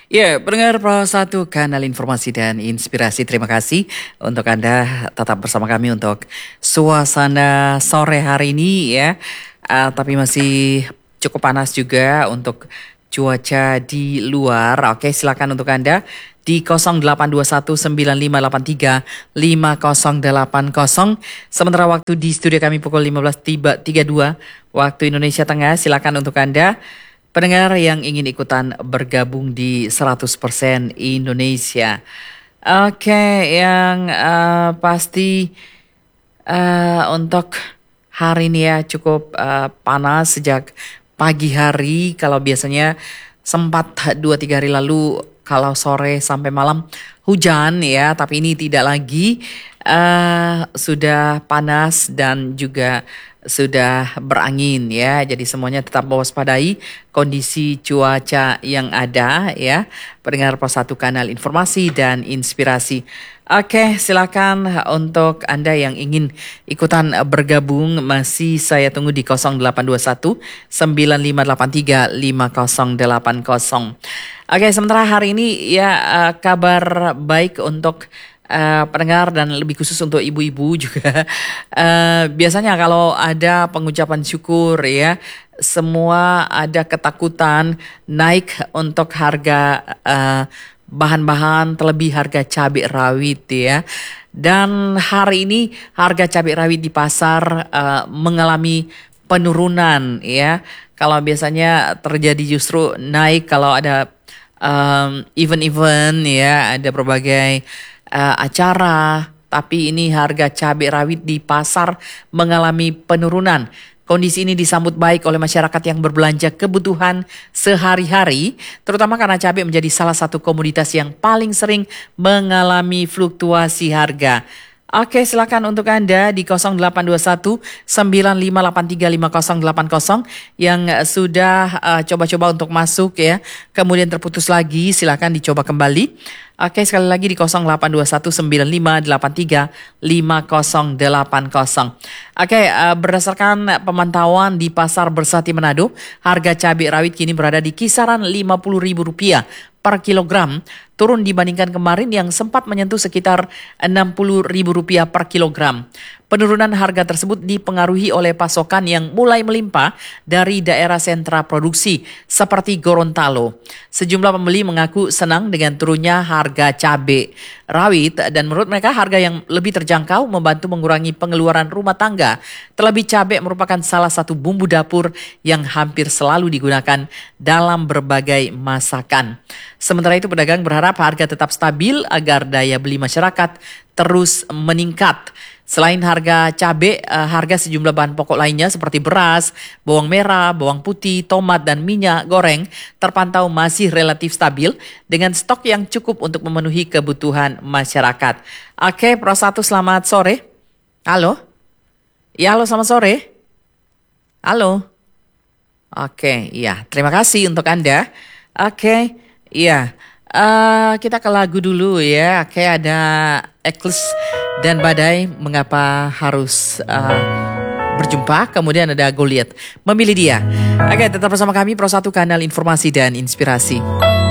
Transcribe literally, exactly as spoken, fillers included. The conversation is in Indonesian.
Ya, pendengar Pro satu Kanal Informasi dan Inspirasi. Terima kasih untuk Anda tetap bersama kami untuk suasana sore hari ini ya. Uh, tapi masih cukup panas juga untuk cuaca di luar. Oke, silakan untuk Anda di nol delapan dua satu sembilan lima delapan tiga lima nol delapan nol. Sementara waktu di studio kami pukul lima belas tiga puluh dua waktu Indonesia Tengah. Silakan untuk Anda pendengar yang ingin ikutan bergabung di seratus persen Indonesia. Oke, yang uh, pasti uh, untuk hari ini ya cukup uh, panas sejak pagi hari. Kalau biasanya sempat dua tiga hari lalu kalau sore sampai malam hujan ya, tapi ini tidak lagi. Uh, sudah panas dan juga sudah berangin ya. Jadi semuanya tetap mewaspadai kondisi cuaca yang ada ya. Pendengar Pro satu Kanal Informasi dan Inspirasi. Oke, silakan untuk Anda yang ingin ikutan bergabung, masih saya tunggu di nol delapan dua satu sembilan lima delapan tiga lima nol delapan nol. Oke, sementara hari ini ya uh, kabar baik untuk Uh, pendengar dan lebih khusus untuk ibu-ibu juga. Uh, biasanya kalau ada pengucapan syukur ya, semua ada ketakutan naik untuk harga uh, bahan-bahan, terlebih harga cabai rawit ya. Dan hari ini harga cabai rawit di pasar uh, mengalami penurunan ya. Kalau biasanya terjadi justru naik kalau ada um, event-event ya, ada berbagai Uh, acara, tapi ini harga cabai rawit di pasar mengalami penurunan. Kondisi ini disambut baik oleh masyarakat yang berbelanja kebutuhan sehari-hari, terutama karena cabai menjadi salah satu komoditas yang paling sering mengalami fluktuasi harga. Oke, silakan untuk Anda di nol delapan dua satu sembilan lima delapan tiga lima nol delapan nol yang sudah uh, coba-coba untuk masuk ya, kemudian terputus lagi, silakan dicoba kembali. Oke, sekali lagi di nol delapan dua satu sembilan lima delapan tiga lima nol delapan nol. Oke, uh, berdasarkan pemantauan di Pasar Bersati Manado, harga cabai rawit kini berada di kisaran lima puluh ribu rupiah per kilogram, turun dibandingkan kemarin yang sempat menyentuh sekitar enam puluh ribu rupiah per kilogram. Penurunan harga tersebut dipengaruhi oleh pasokan yang mulai melimpah dari daerah sentra produksi seperti Gorontalo. Sejumlah pembeli mengaku senang dengan turunnya harga cabai rawit dan menurut mereka harga yang lebih terjangkau membantu mengurangi pengeluaran rumah tangga. Terlebih cabai merupakan salah satu bumbu dapur yang hampir selalu digunakan dalam berbagai masakan. Sementara itu pedagang berharap harga tetap stabil agar daya beli masyarakat terus meningkat. Selain harga cabai, harga sejumlah bahan pokok lainnya seperti beras, bawang merah, bawang putih, tomat, dan minyak goreng terpantau masih relatif stabil dengan stok yang cukup untuk memenuhi kebutuhan masyarakat. Oke, Pro satu selamat sore. Halo? Ya, halo selamat sore. Halo? Oke, iya. Terima kasih untuk Anda. Oke, iya. Uh, kita ke lagu dulu ya. Oke, ada Eklis dan Badai, Mengapa Harus uh, Berjumpa. Kemudian ada Goliat, Memilih Dia. Oke, tetap bersama kami Pro satu Kanal Informasi dan Inspirasi.